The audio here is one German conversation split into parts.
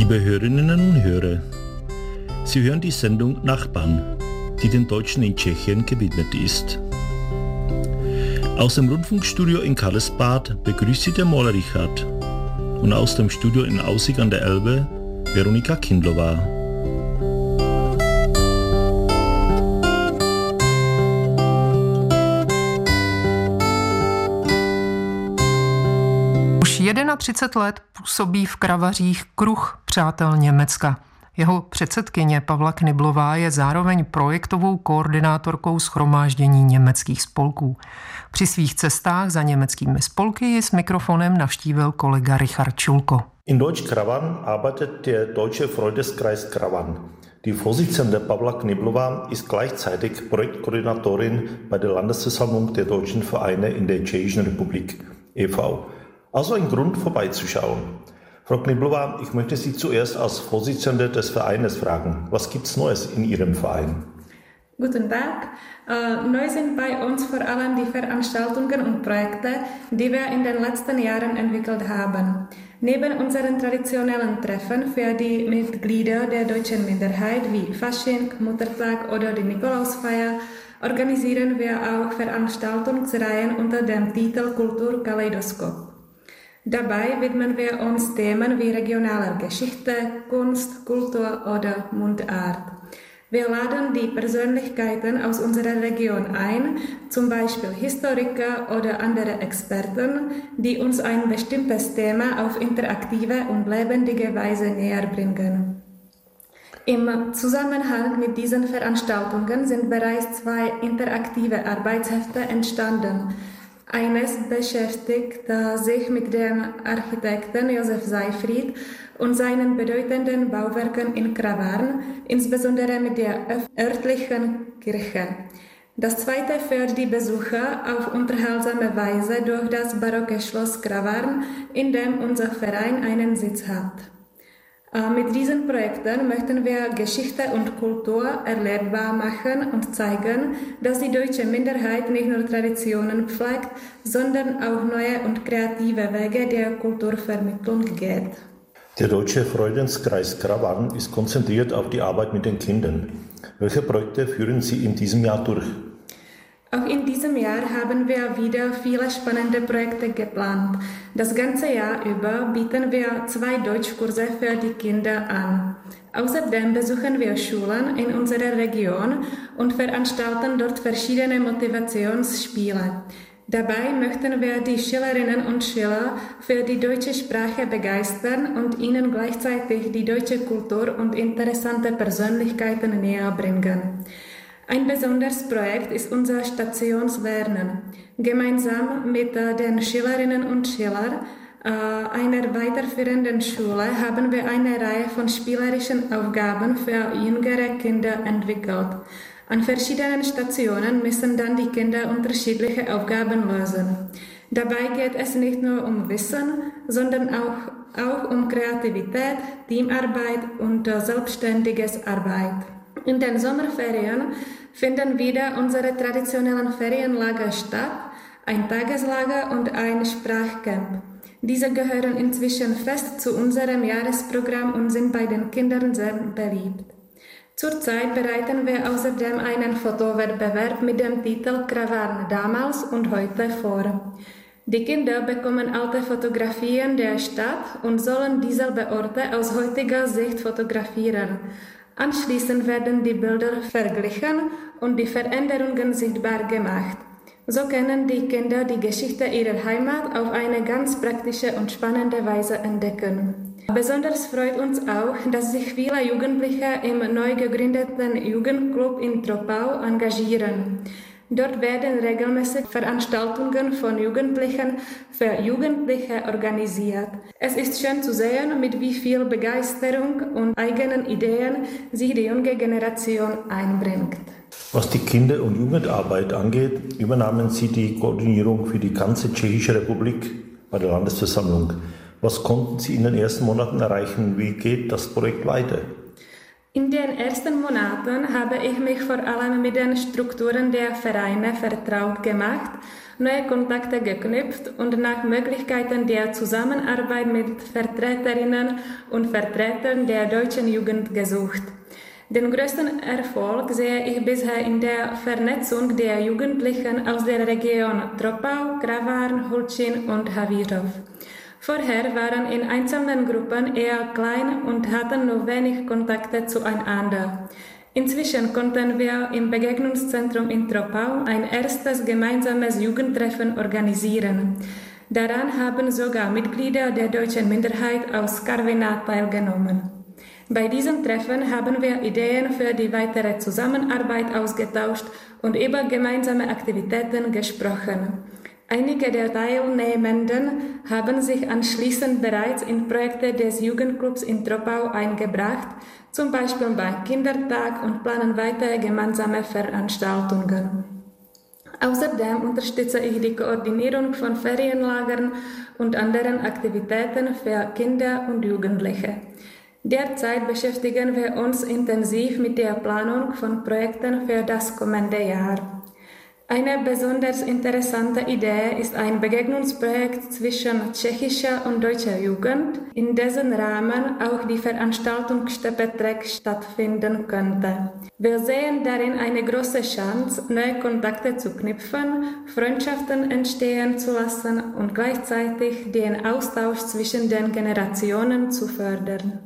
Liebe Hörerinnen und Hörer, Sie hören die Sendung Nachbarn, die den Deutschen in Tschechien gewidmet ist. Aus dem Rundfunkstudio in Karlsbad begrüßt Sie der Maler Richard und aus dem Studio in Aussig an der Elbe Veronika Kindlova. Už 31 let působí v Kravařích Kruh přátel Německa. Jeho předsedkyně Pavla Kniblová je zároveň projektovou koordinátorkou shromáždění německých spolků. Při svých cestách za německými spolky ji s mikrofonem navštívil kolega Richard Schulko. In Deutsch Kravan arbeitet der Deutsche Freundeskreis Kravan. Die Vorsitzende Pavla Kniblová ist gleichzeitig Projektkoordinatorin bei der Landesversammlung der Deutschen Vereine in der Tschechischen Republik e.V. Also ein Grund vorbeizuschauen. Frau Kniblová, ich möchte Sie zuerst als Vorsitzende des Vereines fragen. Was gibt's Neues in Ihrem Verein? Guten Tag. Neu sind bei uns vor allem die Veranstaltungen und Projekte, die wir in den letzten Jahren entwickelt haben. Neben unseren traditionellen Treffen für die Mitglieder der deutschen Minderheit wie Fasching, Muttertag oder die Nikolausfeier organisieren wir auch Veranstaltungsreihen unter dem Titel Kulturkaleidoskop. Dabei widmen wir uns Themen wie regionaler Geschichte, Kunst, Kultur oder Mundart. Wir laden die Persönlichkeiten aus unserer Region ein, zum Beispiel Historiker oder andere Experten, die uns ein bestimmtes Thema auf interaktive und lebendige Weise näher bringen. Im Zusammenhang mit diesen Veranstaltungen sind bereits 2 interaktive Arbeitshefte entstanden. Eines beschäftigt sich mit dem Architekten Josef Seyfried und seinen bedeutenden Bauwerken in Kravarn, insbesondere mit der örtlichen Kirche. Das zweite führt die Besucher auf unterhaltsame Weise durch das barocke Schloss Kravarn, in dem unser Verein einen Sitz hat. Mit diesen Projekten möchten wir Geschichte und Kultur erlebbar machen und zeigen, dass die deutsche Minderheit nicht nur Traditionen pflegt, sondern auch neue und kreative Wege der Kulturvermittlung geht. Der Deutsche Freundeskreis Kravan ist konzentriert auf die Arbeit mit den Kindern. Welche Projekte führen Sie in diesem Jahr durch? Auch in diesem Jahr haben wir wieder viele spannende Projekte geplant. Das ganze Jahr über bieten wir 2 Deutschkurse für die Kinder an. Außerdem besuchen wir Schulen in unserer Region und veranstalten dort verschiedene Motivationsspiele. Dabei möchten wir die Schülerinnen und Schüler für die deutsche Sprache begeistern und ihnen gleichzeitig die deutsche Kultur und interessante Persönlichkeiten näher bringen. Ein besonderes Projekt ist unser Stationslernen. Gemeinsam mit den Schülerinnen und Schülern einer weiterführenden Schule haben wir eine Reihe von spielerischen Aufgaben für jüngere Kinder entwickelt. An verschiedenen Stationen müssen dann die Kinder unterschiedliche Aufgaben lösen. Dabei geht es nicht nur um Wissen, sondern auch um Kreativität, Teamarbeit und selbstständiges Arbeit. In den Sommerferien finden wieder unsere traditionellen Ferienlager statt, ein Tageslager und ein Sprachcamp. Diese gehören inzwischen fest zu unserem Jahresprogramm und sind bei den Kindern sehr beliebt. Zurzeit bereiten wir außerdem einen Fotowettbewerb mit dem Titel Kravarn damals und heute vor. Die Kinder bekommen alte Fotografien der Stadt und sollen dieselbe Orte aus heutiger Sicht fotografieren. Anschließend werden die Bilder verglichen und die Veränderungen sichtbar gemacht. So können die Kinder die Geschichte ihrer Heimat auf eine ganz praktische und spannende Weise entdecken. Besonders freut uns auch, dass sich viele Jugendliche im neu gegründeten Jugendclub in Troppau engagieren. Dort werden regelmäßig Veranstaltungen von Jugendlichen für Jugendliche organisiert. Es ist schön zu sehen, mit wie viel Begeisterung und eigenen Ideen sich die junge Generation einbringt. Was die Kinder- und Jugendarbeit angeht, übernahmen Sie die Koordinierung für die ganze Tschechische Republik bei der Landesversammlung. Was konnten Sie in den ersten Monaten erreichen? Wie geht das Projekt weiter? In den ersten Monaten habe ich mich vor allem mit den Strukturen der Vereine vertraut gemacht, neue Kontakte geknüpft und nach Möglichkeiten der Zusammenarbeit mit Vertreterinnen und Vertretern der deutschen Jugend gesucht. Den größten Erfolg sehe ich bisher in der Vernetzung der Jugendlichen aus der Region Troppau, Kravarn, Hulčín und Havířov. Vorher waren in einzelnen Gruppen eher klein und hatten nur wenig Kontakte zueinander. Inzwischen konnten wir im Begegnungszentrum in Troppau ein erstes gemeinsames Jugendtreffen organisieren. Daran haben sogar Mitglieder der deutschen Minderheit aus Karviná teilgenommen. Bei diesem Treffen haben wir Ideen für die weitere Zusammenarbeit ausgetauscht und über gemeinsame Aktivitäten gesprochen. Einige der Teilnehmenden haben sich anschließend bereits in Projekte des Jugendclubs in Troppau eingebracht, zum Beispiel beim Kindertag, und planen weitere gemeinsame Veranstaltungen. Außerdem unterstütze ich die Koordinierung von Ferienlagern und anderen Aktivitäten für Kinder und Jugendliche. Derzeit beschäftigen wir uns intensiv mit der Planung von Projekten für das kommende Jahr. Eine besonders interessante Idee ist ein Begegnungsprojekt zwischen tschechischer und deutscher Jugend, in dessen Rahmen auch die Veranstaltung Steppe-Trek stattfinden könnte. Wir sehen darin eine große Chance, neue Kontakte zu knüpfen, Freundschaften entstehen zu lassen und gleichzeitig den Austausch zwischen den Generationen zu fördern.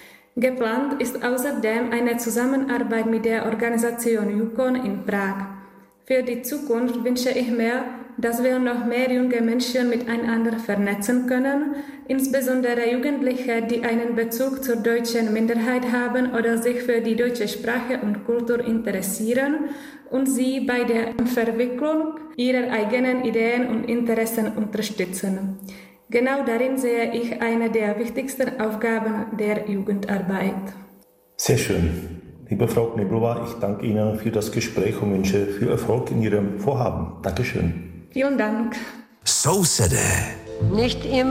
Geplant ist außerdem eine Zusammenarbeit mit der Organisation Yukon in Prag. Für die Zukunft wünsche ich mir, dass wir noch mehr junge Menschen miteinander vernetzen können, insbesondere Jugendliche, die einen Bezug zur deutschen Minderheit haben oder sich für die deutsche Sprache und Kultur interessieren und sie bei der Verwicklung ihrer eigenen Ideen und Interessen unterstützen. Genau darin sehe ich eine der wichtigsten Aufgaben der Jugendarbeit. Sehr schön. Liebe Frau Kniblová, ich danke Ihnen für das Gespräch und wünsche viel Erfolg in Ihrem Vorhaben. Dankeschön. Vielen Dank. So said er. Nicht immer